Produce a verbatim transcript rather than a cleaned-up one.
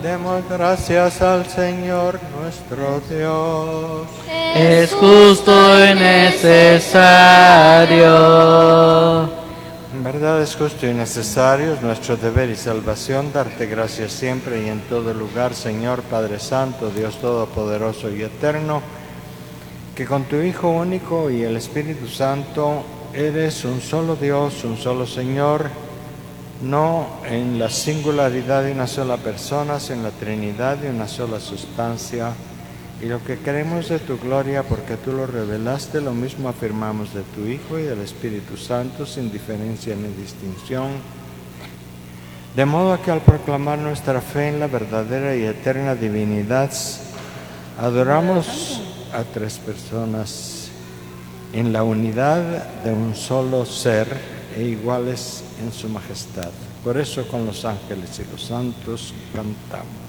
Demos gracias al Señor nuestro Dios. Es justo y necesario. En verdad es justo y necesario, es nuestro deber y salvación darte gracias siempre y en todo lugar, Señor Padre Santo, Dios Todopoderoso y Eterno, que con tu Hijo único y el Espíritu Santo eres un solo Dios, un solo Señor, no en la singularidad de una sola persona, sino en la Trinidad de una sola sustancia. Y lo que queremos de tu gloria, porque tú lo revelaste, lo mismo afirmamos de tu Hijo y del Espíritu Santo, sin diferencia ni distinción. De modo que al proclamar nuestra fe en la verdadera y eterna divinidad, adoramos a tres personas en la unidad de un solo ser e iguales en su majestad. Por eso con los ángeles y los santos cantamos.